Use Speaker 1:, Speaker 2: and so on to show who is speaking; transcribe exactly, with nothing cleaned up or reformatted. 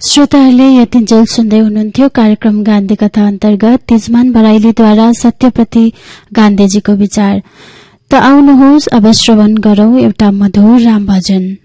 Speaker 1: श्रोताहरूले यतिन्जेल सुन्दै हुनुहुन्थ्यो कार्यक्रम गान्धी कथा अन्तर्गत तिजमान बराइलीद्वारा सत्यप्रति गान्धीजीको विचार। त आउनुहोस् अब श्रवण गरौं एउटा मधुर राम भजन।